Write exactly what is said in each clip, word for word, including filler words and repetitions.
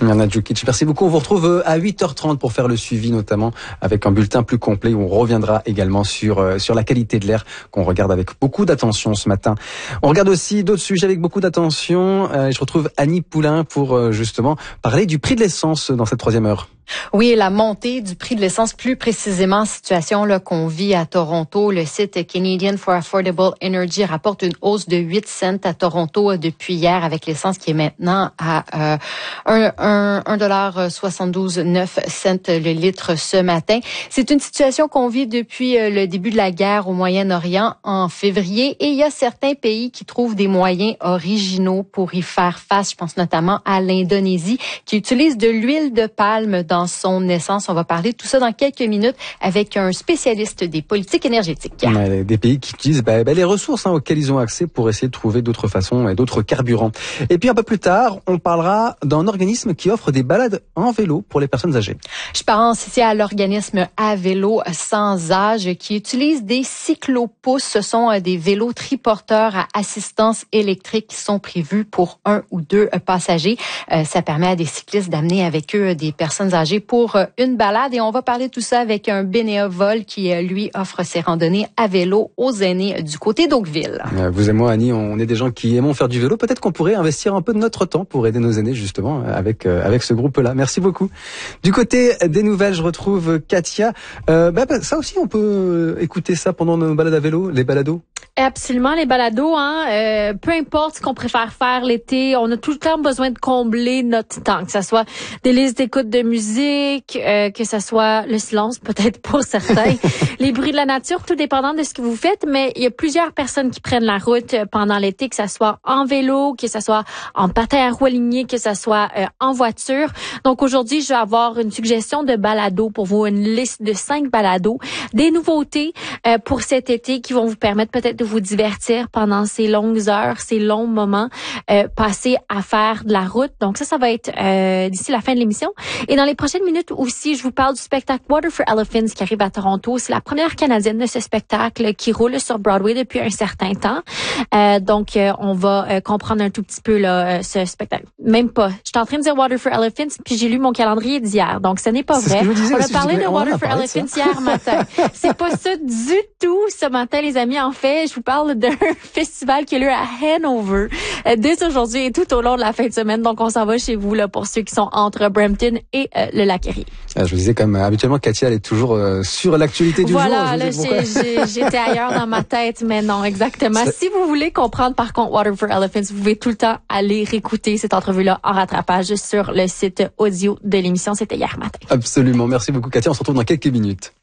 Mirna Djukic, merci beaucoup. On vous retrouve à huit heures trente pour faire le suivi, notamment avec un bulletin plus complet où on reviendra également sur sur la qualité de l'air qu'on regarde avec beaucoup d'attention ce matin. On regarde aussi d'autres sujets avec beaucoup d'attention. Je retrouve Annie Poulain pour justement parler du prix de l'essence dans cette troisième heure. Oui, la montée du prix de l'essence, plus précisément, situation là qu'on vit à Toronto. Le site Canadian for Affordable Energy rapporte une hausse de huit cents à Toronto depuis hier, avec l'essence qui est maintenant à euh, un dollar soixante-douze neuf cents le litre ce matin. C'est une situation qu'on vit depuis le début de la guerre au Moyen-Orient en février, et il y a certains pays qui trouvent des moyens originaux pour y faire face. Je pense notamment à l'Indonésie, qui utilise de l'huile de palme dans son essence. On va parler de tout ça dans quelques minutes avec un spécialiste des politiques énergétiques. Ouais, des pays qui utilisent bah, bah, les ressources hein, auxquelles ils ont accès pour essayer de trouver d'autres façons et d'autres carburants. Et puis un peu plus tard, on parlera d'un organisme qui offre des balades en vélo pour les personnes âgées. Je pense ici à l'organisme À Vélo Sans Âge qui utilise des cyclopouces. Ce sont des vélos triporteurs à assistance électrique qui sont prévus pour un ou deux passagers. Euh, ça permet à des cyclistes d'amener avec eux des personnes âgées pour une balade, et on va parler de tout ça avec un bénévole qui, lui, offre ses randonnées à vélo aux aînés du côté d'Oakville. Vous et moi, Annie, on est des gens qui aimons faire du vélo. Peut-être qu'on pourrait investir un peu de notre temps pour aider nos aînés, justement, avec avec ce groupe-là. Merci beaucoup. Du côté des nouvelles, je retrouve Katia. Euh, bah, ça aussi, on peut écouter ça pendant nos balades à vélo, les balados. Absolument, les balados, hein, euh, peu importe ce qu'on préfère faire l'été, on a tout le temps besoin de combler notre temps, que ça soit des listes d'écoute de musique, euh, que ça soit le silence peut-être pour certains, les bruits de la nature, tout dépendant de ce que vous faites, mais il y a plusieurs personnes qui prennent la route pendant l'été, que ça soit en vélo, que ça soit en patin à roues alignées, que ça soit euh, en voiture. Donc aujourd'hui, je vais avoir une suggestion de balados pour vous, une liste de cinq balados, des nouveautés euh, pour cet été qui vont vous permettre peut-être de vous divertir pendant ces longues heures, ces longs moments euh, passés à faire de la route. Donc ça, ça va être euh, d'ici la fin de l'émission. Et dans les prochaines minutes aussi, je vous parle du spectacle Water for Elephants qui arrive à Toronto. C'est la première canadienne de ce spectacle qui roule sur Broadway depuis un certain temps. Euh, donc euh, on va euh, comprendre un tout petit peu là euh, ce spectacle. Même pas. J'étais en train de dire Water for Elephants, puis j'ai lu mon calendrier d'hier. Donc ce n'est pas C'est vrai. Ce que je disais, on a parlé de Water for Elephants hier matin. C'est pas ça du tout ce matin, les amis. En fait, je vous parle d'un festival qui a lieu à Hanover euh, dès aujourd'hui et tout au long de la fin de semaine. Donc, on s'en va chez vous là pour ceux qui sont entre Brampton et euh, le Lac-Erie. Ah, je vous disais, comme habituellement, Katia, elle est toujours euh, sur l'actualité du voilà, jour. Voilà, là, j'étais ailleurs dans ma tête, mais non, exactement. C'est... Si vous voulez comprendre, par contre, Water for Elephants, vous pouvez tout le temps aller réécouter cette entrevue-là en rattrapage sur le site audio de l'émission. C'était hier matin. Absolument. Merci beaucoup, Katia. On se retrouve dans quelques minutes.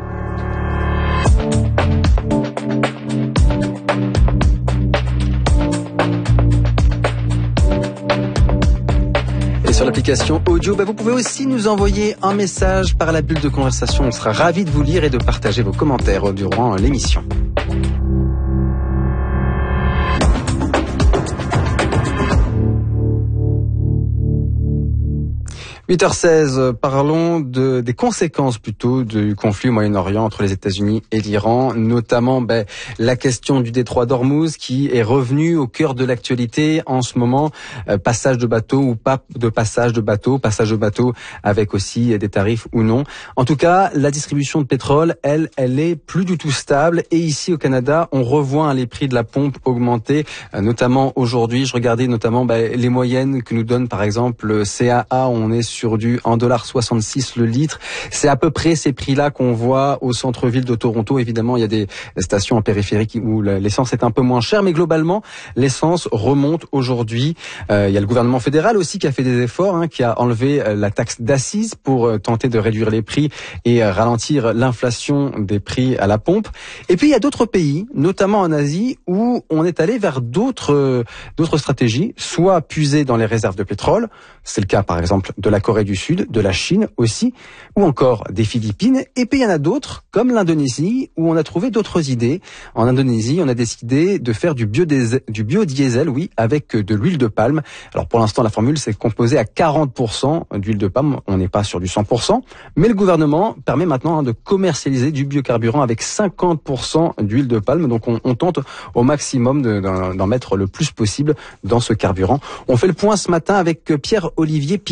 Sur l'application audio, bah vous pouvez aussi nous envoyer un message par la bulle de conversation. On sera ravis de vous lire et de partager vos commentaires durant l'émission. huit heures seize, parlons de, des conséquences plutôt du conflit au Moyen-Orient entre les États-Unis et l'Iran, notamment ben, la question du détroit d'Ormuz qui est revenu au cœur de l'actualité en ce moment. Euh, passage de bateau ou pas de passage de bateau, passage de bateau avec aussi des tarifs ou non. En tout cas, la distribution de pétrole, elle, elle est plus du tout stable. Et ici au Canada, on revoit hein, les prix de la pompe augmenter, euh, notamment aujourd'hui. Je regardais notamment ben, les moyennes que nous donne par exemple le C A A. On est sur du un dollar soixante-six le litre. C'est à peu près ces prix-là qu'on voit au centre-ville de Toronto. Évidemment, il y a des stations en périphérie où l'essence est un peu moins chère, mais globalement, l'essence remonte aujourd'hui. Euh, il y a le gouvernement fédéral aussi qui a fait des efforts, hein, qui a enlevé la taxe d'assises pour euh, tenter de réduire les prix et euh, ralentir l'inflation des prix à la pompe. Et puis, il y a d'autres pays, notamment en Asie, où on est allé vers d'autres euh, d'autres stratégies, soit puiser dans les réserves de pétrole. C'est le cas, par exemple, de la Corée du Sud, de la Chine aussi, ou encore des Philippines. Et puis il y en a d'autres, comme l'Indonésie, où on a trouvé d'autres idées. En Indonésie, on a décidé de faire du biodiesel, du biodiesel, oui, avec de l'huile de palme. Alors pour l'instant, la formule, c'est composé à quarante pour cent d'huile de palme. On n'est pas sur du cent pour cent. Mais le gouvernement permet maintenant hein, de commercialiser du biocarburant avec cinquante pour cent d'huile de palme. Donc on, on tente au maximum de, d'en, d'en mettre le plus possible dans ce carburant. On fait le point ce matin avec Pierre-Olivier